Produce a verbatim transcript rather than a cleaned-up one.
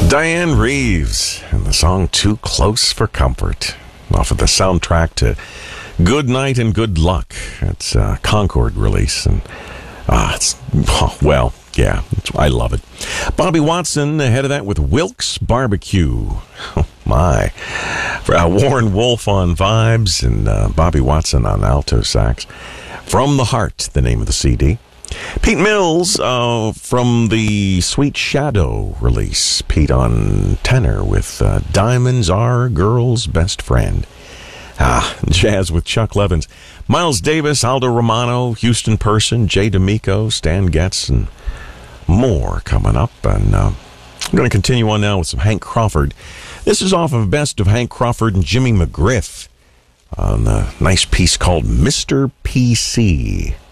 Diane Reeves and the song Too Close for Comfort, off of the soundtrack to Good Night and Good Luck. It's a Concord release, and ah, it's, oh, well, yeah, I love it. Bobby Watson ahead of that with Wilkes Barbecue. Oh, my. Uh, Warren Wolf on vibes and uh, Bobby Watson on alto sax. From the Heart, the name of the C D. Pete Mills uh, from the Sweet Shadow release. Pete on tenor with uh, Diamonds Are a Girl's Best Friend. Ah, jazz with Chuck Levins. Miles Davis, Aldo Romano, Houston Person, Jay D'Amico, Stan Getz, and more coming up. And uh, I'm going to continue on now with some Hank Crawford. This is off of Best of Hank Crawford and Jimmy McGriff on a nice piece called Mister P C.